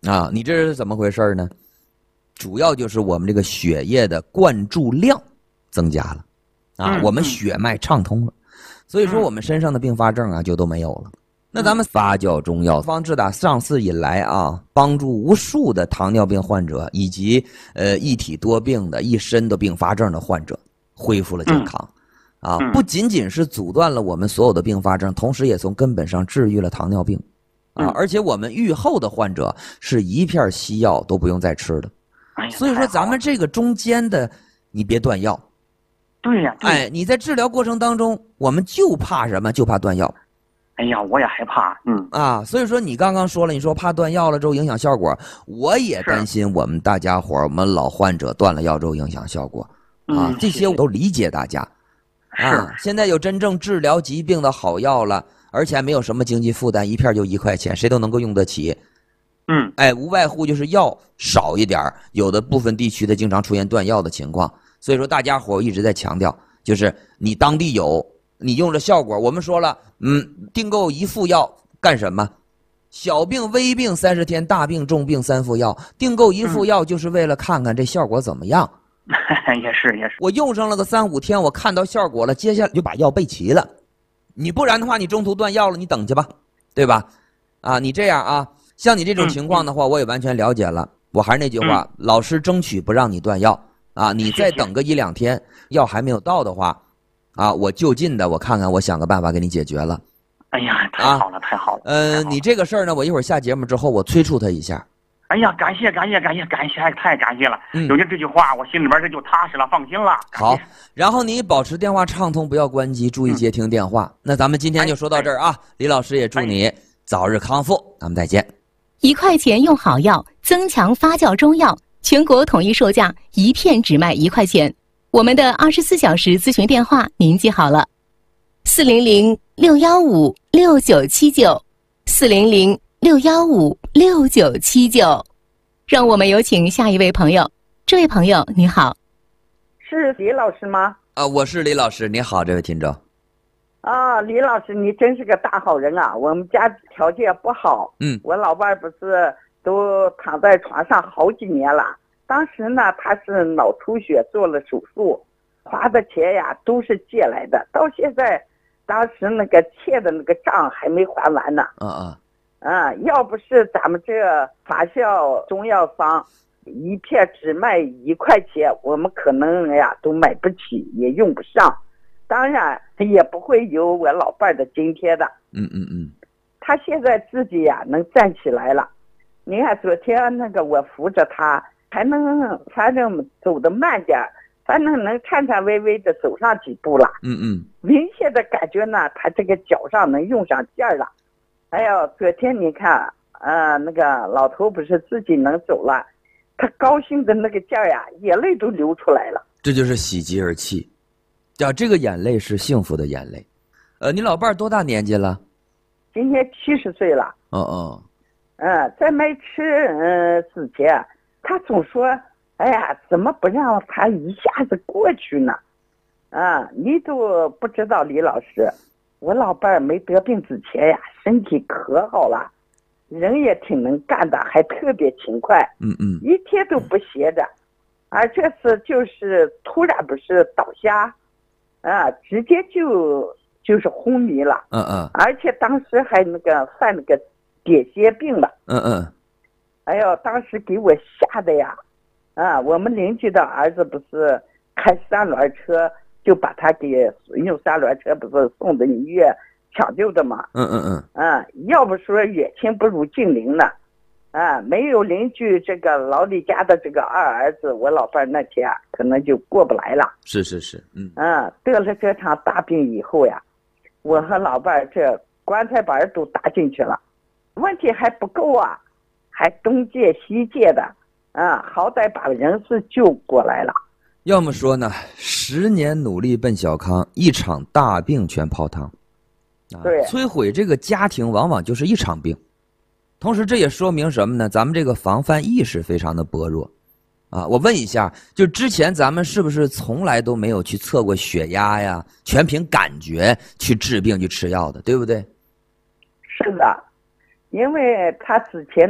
啊，你这是怎么回事呢？主要就是我们这个血液的灌注量增加了啊，我们血脉畅通了，所以说我们身上的并发症啊就都没有了。那咱们发酵中药方志打上市以来啊，帮助无数的糖尿病患者以及一体多病的一身的并发症的患者恢复了健康啊，不仅仅是阻断了我们所有的并发症，同时也从根本上治愈了糖尿病啊，而且我们愈后的患者是一片西药都不用再吃的。所以说咱们这个中间的你别断药。 对呀， 哎，你在治疗过程当中我们就怕什么？就怕断药。 哎呀，我也害怕。 所以说你刚刚说了，你说怕断药了之后影响效果，我也担心我们大家伙我们老患者断了药之后影响效果啊，这些我都理解大家啊。现在有真正治疗疾病的好药了，而且还没有什么经济负担，一片就1块钱，谁都能够用得起。无外乎就是药少一点，有的部分地区的经常出现断药的情况，所以说大家伙一直在强调，就是你当地有，你用着效果，我们说了，订购1副药干什么？小病微病30天，大病重病3副药，订购1副药就是为了看看这效果怎么样。 也是， 我用上了个3、5天，我看到效果了，接下来就把药备齐了。你不然的话，你中途断药了，你等去吧，对吧？啊，你这样啊。像你这种情况的话，我也完全了解了。我还是那句话，老师争取不让你断药啊！你再等个1、2天，药还没有到的话，啊，我就近的我看看，我想个办法给你解决了。 哎呀，太好了，太好了。 你这个事儿呢，我一会儿下节目之后，我催促他一下。 哎呀，感谢，太感谢了！有了这句话，我心里边这就踏实了，放心了。 好，然后你保持电话畅通，不要关机，注意接听电话。那咱们今天就说到这儿啊！李老师也祝你早日康复，咱们再见。 1块钱用好药，增强发酵中药，全国统一售价1片只卖1块钱。我们的24小时咨询电话您记好了：400-615-6979，400-615-6979。让我们有请下一位朋友。这位朋友你好。 是李老师吗？ 我是李老师，你好，这位听众。 李老师，你真是个大好人啊！我们家条件不好，我老伴不是都躺在床上好几年了。当时呢，他是脑出血做了手术，花的钱呀都是借来的，到现在，当时那个欠的那个账还没还完呢。要不是咱们这发酵中药方1片只卖1块钱，我们可能呀都买不起，也用不上。当然也不会有我老伴的今天的。他现在自己呀能站起来了。你看昨天那个我扶着他，还能反正走得慢点，反正能颤颤巍巍的走上几步了。明显的感觉呢，他这个脚上能用上劲儿了。哎呦，昨天你看那个老头不是自己能走了，他高兴的那个劲儿呀，眼泪都流出来了。 这就是喜极而泣。这个眼泪是幸福的眼泪。你老伴儿多大年纪了？ 今年70岁了。在买车之前，他总说：“哎呀，怎么不让他一下子过去呢？”你都不知道，李老师，我老伴儿没得病之前呀，身体可好了，人也挺能干的，还特别勤快。一天都不歇着。而这次就是突然不是倒下。直接就是昏迷了。而且当时还那个犯那个癫痫病了。哎呦，当时给我吓的呀！我们邻居的儿子不是开3轮车，就把他给用3轮车不是送到医院抢救的嘛。要不说远亲不如近邻呢。没有邻居这个老李家的这个2儿子，我老伴那天可能就过不来了。 是。 得了这场大病以后呀，我和老伴这棺材板都搭进去了，问题还不够啊，还东借西借的，好歹把人是救过来了。 要么说呢，10年努力奔小康，一场大病全泡汤。 对， 摧毁这个家庭往往就是一场病。同时这也说明什么呢？咱们这个防范意识非常的薄弱。我问一下，就之前咱们是不是从来都没有去测过血压呀，全凭感觉去治病去吃药的，对不对？ 是的，因为他之前